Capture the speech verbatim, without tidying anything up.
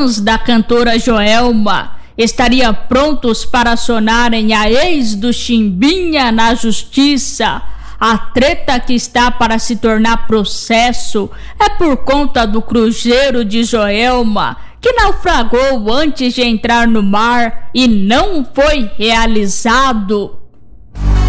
fãs da cantora Joelma estariam prontos para acionarem a ex do Chimbinha na justiça. A treta que está para se tornar processo é por conta do cruzeiro de Joelma, que naufragou antes de entrar no mar e não foi realizado.